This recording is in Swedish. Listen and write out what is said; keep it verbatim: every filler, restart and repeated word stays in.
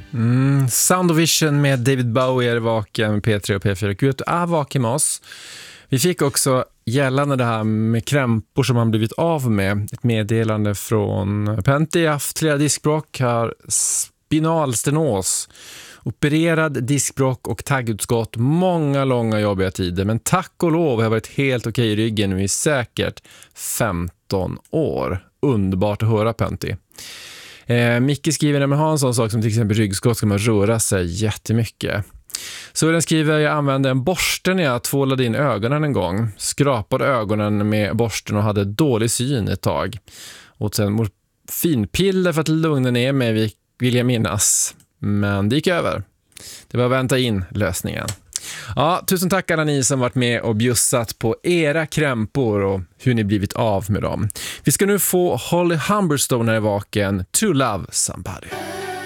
Mm, Sound of Vision med David Bowie är vaken med P tre och P fyra. Kul att du är vaken med oss. Vi fick också gällande det här med krämpor som han blivit av med. Ett meddelande från Pentti. Haft flera diskbråck, har spinalstenos, opererad diskbråck och taggutskott. Många långa jobbiga tider. Men tack och lov har jag varit helt okej i ryggen nu i säkert femton år. Underbart att höra, Pentti. Eh, Micke skriver att man har en sån sak som till exempel ryggskott ska man röra sig jättemycket. Så den skriver, jag använde en borste när jag tvålade in ögonen en gång. Skrapade ögonen med borsten och hade dålig syn ett tag. Och sen morfinpiller för att lugna ner mig, vill jag minnas. Men det gick över. Det var att vänta in lösningen. Ja, tusen tack alla ni som varit med och bjussat på era krämpor och hur ni blivit av med dem. Vi ska nu få Holly Humberstone när vaken, To Love Somebody.